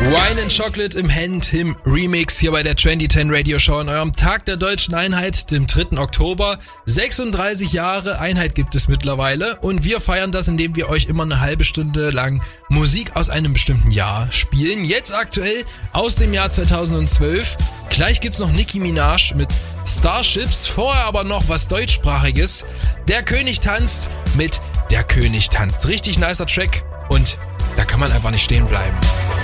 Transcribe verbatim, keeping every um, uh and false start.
Wine and Chocolate im Hand im Remix hier bei der zwanzig zehn Radio Show an eurem Tag der Deutschen Einheit, dem dritten Oktober. sechsunddreißig Jahre Einheit gibt es mittlerweile und wir feiern das, indem wir euch immer eine halbe Stunde lang Musik aus einem bestimmten Jahr spielen. Jetzt aktuell aus dem Jahr zweitausendzwölf. Gleich gibt's noch Nicki Minaj mit Starships, vorher aber noch was deutschsprachiges. Der König tanzt mit Der König tanzt. Richtig nicer Track und da kann man einfach nicht stehen bleiben.